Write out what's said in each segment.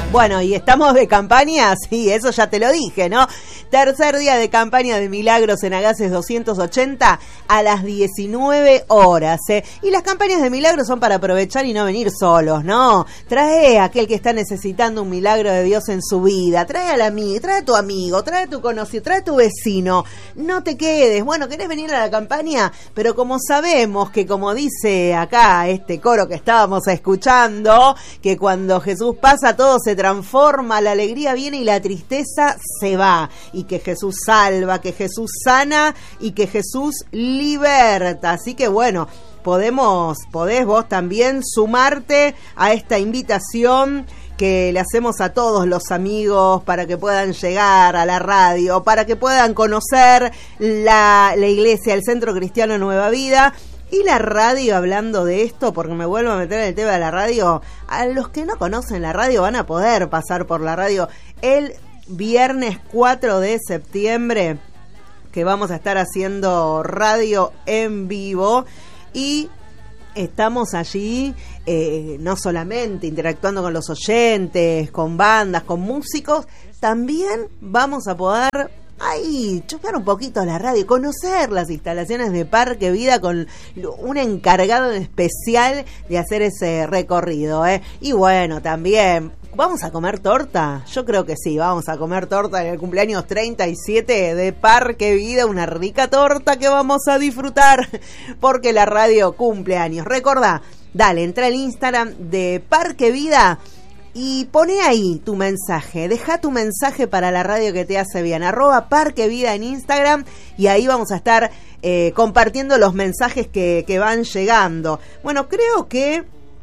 Bueno, y estamos de campaña, sí, eso ya te lo dije, ¿no? Tercer día de campaña de Milagros en Agases 280 a las 19 horas, ¿eh? Y las campañas de Milagros son para aprovechar y no venir solos, ¿no? Trae a aquel que está necesitando un milagro de Dios en su vida, trae al amigo, trae a tu amigo, trae a tu conocido, trae a tu vecino, no te quedes. Bueno, ¿querés venir a la campaña? Pero como sabemos que, como dice acá este coro que estábamos escuchando, que cuando Jesús pasa todo se transforma, la alegría viene y la tristeza se va, y que Jesús salva, que Jesús sana y que Jesús liberta. Así que bueno, podés vos también sumarte a esta invitación que le hacemos a todos los amigos para que puedan llegar a la radio, para que puedan conocer la iglesia, el Centro Cristiano Nueva Vida. Y la radio, hablando de esto, porque me vuelvo a meter en el tema de la radio, a los que no conocen la radio van a poder pasar por la radio el viernes 4 de septiembre, que vamos a estar haciendo radio en vivo, y estamos allí no solamente interactuando con los oyentes, con bandas, con músicos, también vamos a poder ahí chusmear un poquito la radio, conocer las instalaciones de Parque Vida con un encargado especial de hacer ese recorrido, ¿eh? Y bueno, también ¿vamos a comer torta? Yo creo que sí, vamos a comer torta en el cumpleaños 37 de Parque Vida, una rica torta que vamos a disfrutar porque la radio cumple años. Recordá, dale, entra al Instagram de Parque Vida y poné ahí tu mensaje, deja tu mensaje para la radio que te hace bien, @Parque Vida en Instagram, y ahí vamos a estar compartiendo los mensajes que van llegando. Bueno, creo que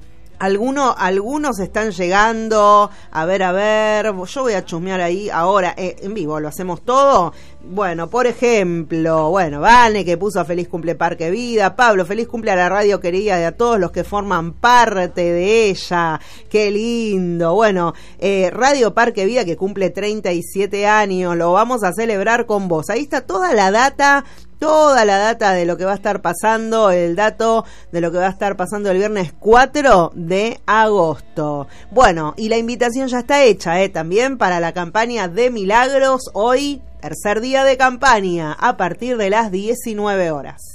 algunos están llegando. A ver, yo voy a chusmear ahí ahora, en vivo, lo hacemos todo. Bueno, por ejemplo, Vane, que puso feliz cumple Parque Vida. Pablo, feliz cumple a la radio querida y a todos los que forman parte de ella. Qué lindo. Bueno, Radio Parque Vida, que cumple 37 años, lo vamos a celebrar con vos. Ahí está toda la data de lo que va a estar pasando, el dato de lo que va a estar pasando el viernes 4 de agosto. Bueno, y la invitación ya está hecha, también para la campaña de Milagros, hoy, tercer día de campaña, a partir de las 19 horas.